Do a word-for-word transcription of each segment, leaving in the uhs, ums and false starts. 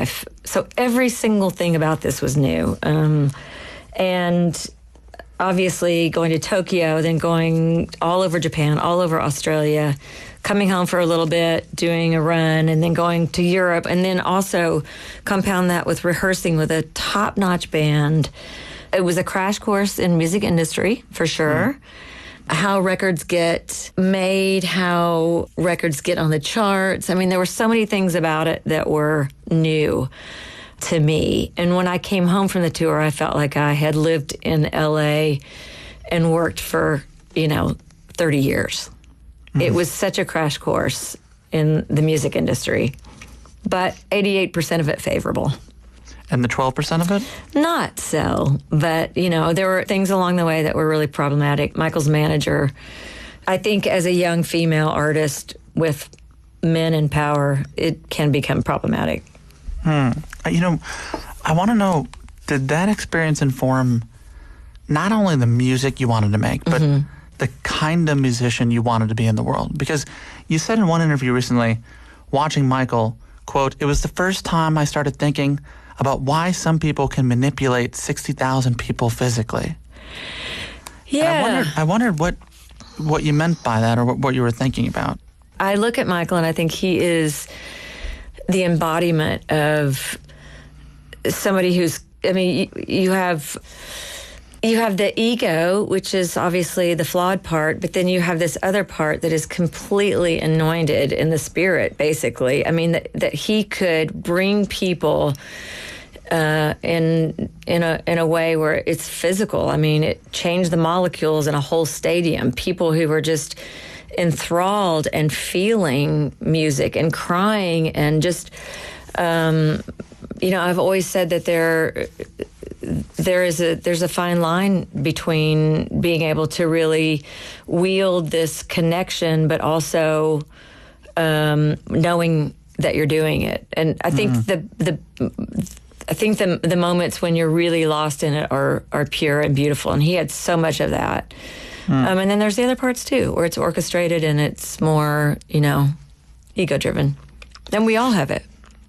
life. So every single thing about this was new. Um, and obviously going to Tokyo, then going all over Japan, all over Australia, coming home for a little bit, doing a run, and then going to Europe, and then also compound that with rehearsing with a top-notch band. It was a crash course in music industry, for sure. Mm. How records get made, how records get on the charts. I mean, there were so many things about it that were new to me. And when I came home from the tour, I felt like I had lived in L A and worked for, you know, thirty years. Mm-hmm. It was such a crash course in the music industry, but eighty-eight percent of it favorable. And the twelve percent of it? Not so, but, you know, there were things along the way that were really problematic. Michael's manager, I think as a young female artist with men in power, it can become problematic. Hmm. You know, I want to know, did that experience inform not only the music you wanted to make, but mm-hmm. the kind of musician you wanted to be in the world? Because you said in one interview recently, watching Michael, quote, "It was the first time I started thinking about why some people can manipulate sixty thousand people physically." Yeah. And I wondered, I wondered what, what you meant by that, or what, what you were thinking about. I look at Michael and I think he is the embodiment of somebody who's, I mean, you, you have you have the ego, which is obviously the flawed part, but then you have this other part that is completely anointed in the spirit, basically. I mean, that, that he could bring people uh, in in a in a way where it's physical. I mean, it changed the molecules in a whole stadium. People who were just enthralled and feeling music and crying and just, um, you know, I've always said that there there is a there's a fine line between being able to really wield this connection, but also um, knowing that you're doing it. And I think mm-hmm. the the I think the the moments when you're really lost in it are are pure and beautiful. And he had so much of that. Mm. Um, and then there's the other parts too, where it's orchestrated and it's more, you know, ego driven. And we all have it.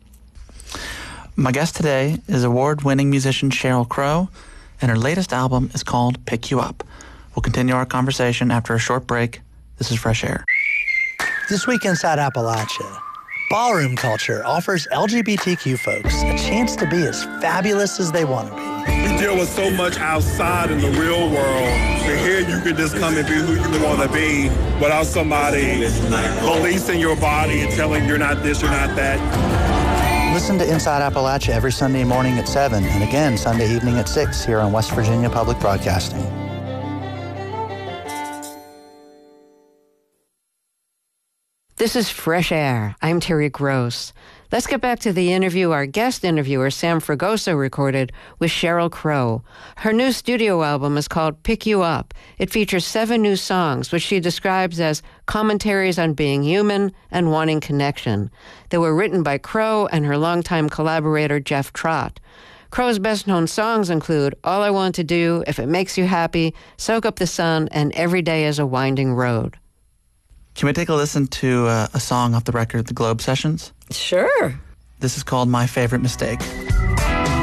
My guest today is award-winning musician Sheryl Crow, and her latest album is called Pick You Up. We'll continue our conversation after a short break. This is Fresh Air. This week inside Appalachia, ballroom culture offers L G B T Q folks a chance to be as fabulous as they want to be. We deal with so much outside in the real world, but here you can just come and be who you want to be without somebody policing your body and telling you're not this, you're not that. Listen to Inside Appalachia every Sunday morning at seven and again Sunday evening at six here on West Virginia Public Broadcasting. This is Fresh Air. I'm Terry Gross. Let's get back to the interview our guest interviewer, Sam Fragoso, recorded with Sheryl Crow. Her new studio album is called Pick You Up. It features seven new songs, which she describes as commentaries on being human and wanting connection. They were written by Crow and her longtime collaborator, Jeff Trott. Crow's best-known songs include All I Want to Do, If It Makes You Happy, Soak Up the Sun, and Every Day is a Winding Road. Can we take a listen to uh, a song off the record, The Globe Sessions? Sure. This is called My Favorite Mistake.